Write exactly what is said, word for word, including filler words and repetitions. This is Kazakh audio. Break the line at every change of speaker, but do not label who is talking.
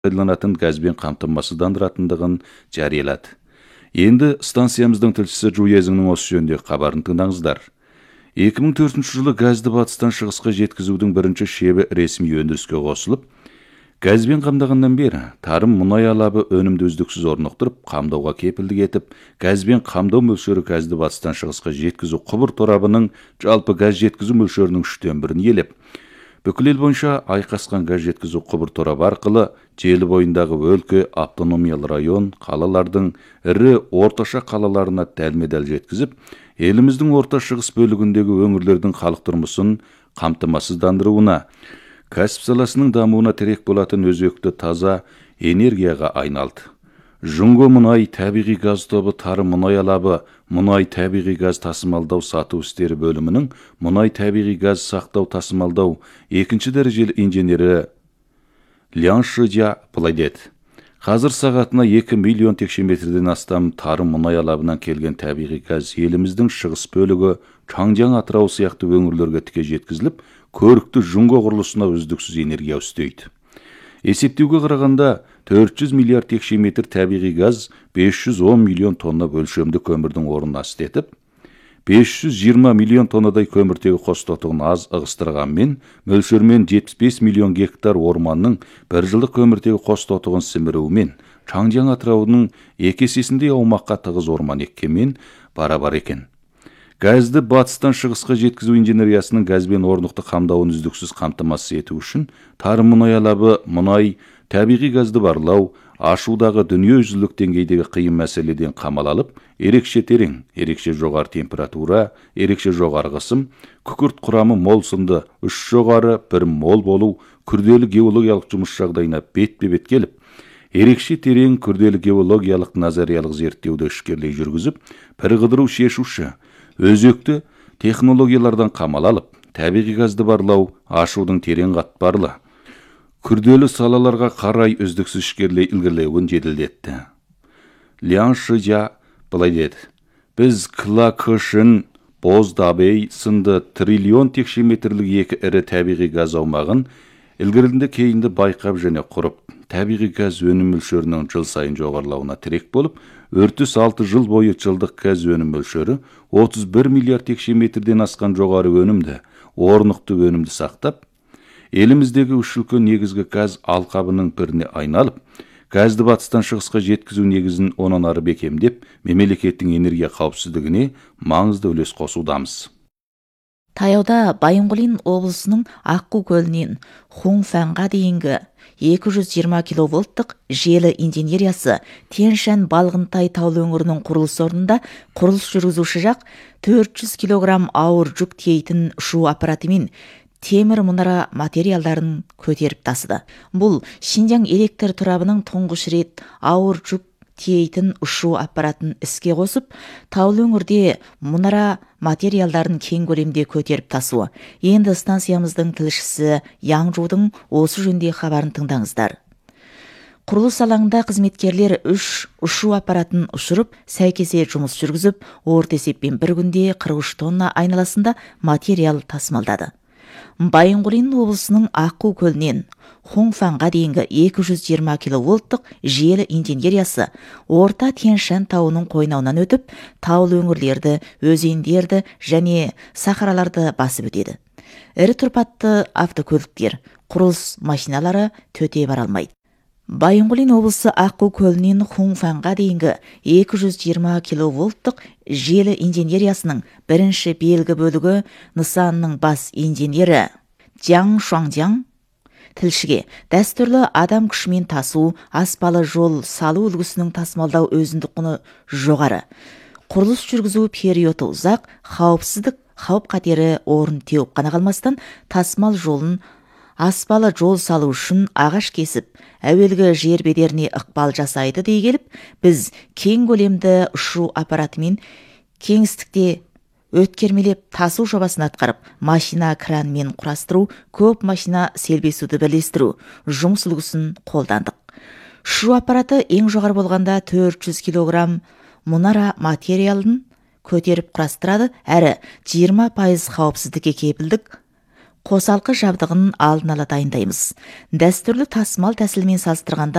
пайдаланатын газбен қамтамасыздандыратындығын жариялады. Енді станциямыздың тілшісі Жуезіңнің осы жөніндегі хабарын тыңдаңыздар. екі мың төртінші жылы газды батыстан шығысқа жеткізудің бірінші шебі ресми өндіріске қосылып, газбен қамтағаннан бері тарым мұнай алабы өнімді үздіксіз орнықтырып, қамдауға кепілдік етіп, газбен қамдау мөлшері газды батыстан шығысқа жеткізу құбыр торабының жалпы газ жеткізу мөлшерінің үштен бірін иелеп, бүкіл ел бойынша айқасқан газ жеткізу құбыр торабы арқылы желі бойындағы өлке, автономиялы район, қалалардың ірі орташа қалаларына дәлме-дәл жеткізіп, еліміздің орта шығыс бөлігіндегі өңірлердің халық тұрмысын қамтамасыздандыруына, кәсіп саласының дамуына тірек болатын өзекті таза энергияға айналды. Жұңго мұнай табиғи газ тобы тарым мұнай алабы мұнай табиғи газ тасымалдау сату істері бөлімінің мұнай табиғи газ сақтау тасымалдау екінші дәрежелі инженері Лян Шыжа былай деді. Қазір сағатына екі миллион текше метрден астам тарым мұнай алабынан келген табиғи газ еліміздің шығыс бөлігі Чаңжаң, Атырау сияқты өңірлерге тіке жеткізіліп, көрікті жұңго құрылысына үздіксіз энергия үстейді. Есептеуге қарағанда төрт жүз миллиард текше метр табиғи газ бес жүз он миллион тонна өлшемді көмірдің орнын астетіп, бес жүз жиырма миллион тоннадай көміртегі қос тотығын аз ығыстырғанмен, мөлшермен жетпіс бес миллион гектар орманның бір жылдық көміртегі қос тотығын сіміруімен, Чаңжаң Атыраудың екі есесіндей аумаққа тығыз орман еккенмен бара-бар екен. Газды батыстан шығысқа жеткізу инженериясының газбен орнықты қамдауын үздіксіз қамтамасыз ету үшін тарым мұнай алабы мұнай табиғи газды барлау, ашудағы дүниежүзілік деңгейдегі қиын мәселеден қамал алып, ерекше терең, ерекше жоғары температура, ерекше жоғары қысым, күкірт құрамы мол сынды үш жоғары бір мол болу, күрделі геологиялық жұмыс жағдайына бетпе-бет келіп, ерекше терең күрделі геологиялық назариялық зерттеуді ішкерлей жүргізіп, бір қыдыру шешуші, өзекті технологиялардан қамал алып, табиғи газды барлау, ашудың терең қатпарлы, күрделі салаларға қарай үздіксіз ішкерлей ілгерілеуін жеделдетті. Лян Шыжа былай деді. Біз Кла-Кышын, Боздабей сынды триллион текше метрлік екі ірі табиғи газ аумағын ілгерінде кейінді байқап және құрып, табиғи газ өнім мөлшерінің жыл сайын жоғарылауына тірек болып, өртіс алты жыл бойы жылдық газ өнім мөлшері отыз бір миллиард текше метрден асқан жоғары өнімді, орнықты өнімді сақтап, еліміздегі үш үлкен негізгі газ алқабының біріне айналып, газды батыстан шығысқа жеткізу негізін онан ары бекемдеп, мемлекеттің энергия қауіпсіздігіне маңызды үлес қосудамыз.
Таяуда Байынқұлин облысының Аққу көлінен Хунфанға дейінгі екі жүз жиырма киловольттық желі инженериясы Тянь-Шань Балғынтай таулы өңірінің құрылыс орнында құрылыс жүргізуші жақ төрт жүз килограмм ауыр жүк тиейтін ұшу аппаратымен темір мұнара материалдарын көтеріп тасыды. Бұл Шинжаң электр торабының тұңғыш рет ауыр жүк тиейтін ұшу аппаратын іске қосып, таулы өңірде мұнара материалдарын кең көлемде көтеріп тасуы. Енді станциямыздың тілшісі Яңжудың осы жөнде хабарын тыңдаңыздар. Құрылыс алаңында қызметкерлер үш ұшу аппаратын ұшырып, сәйкесе жұмыс жүргізіп, орта есеппен бір күнде қырық үш тонна айналасында материал тасымалдады. Байынқұлин облысының Аққу көлінен Хунфанға дейінгі екі жүз жиырма киловольттық желі инженериясы орта Тянь-Шань тауының қойнауынан өтіп, таулы өңірлерді, өзендерді және сахараларды басып өтеді. Ірі тұрпатты автокөліктер, құрылыс машиналары төте бара алмайды. Байынқұлин облысы Аққу көлінен Хунфанға дейінгі екі жүз жиырма киловольттық желі инженериясының бірінші белгі бөлігі нысанның бас инженері Джаң Шуаңжаң тілшіге дәстүрлі адам күшімен тасу, аспалы жол салу үлгісінің тасымалдау өзіндік құны жоғары. Құрылыс жүргізу периоды ұзақ, қауіпсіздік қауіп қатері орын теуіп қана қалмастан, тасымал жолын аспалы жол салу үшін ағаш кесіп, әуелгі жер бедеріне ықпал жасайды дей келіп, біз кең көлемді ұшу аппаратымен кеңістікте өткермелеп тасу жобасын атқарып, машина кранмен құрастыру, көп машина селбесуді бірлестіру жұмыс үлгісін қолдандық. Ұшу аппараты ең жоғары болғанда төрт жүз килограмм мұнара материалын көтеріп құрастырады, әрі жиырма пайыз қауіпсіздікке кепілдік қосалқы жабдығын алдын ала дайындаймыз. Дәстүрлі тасымал тәсілімен салыстырғанда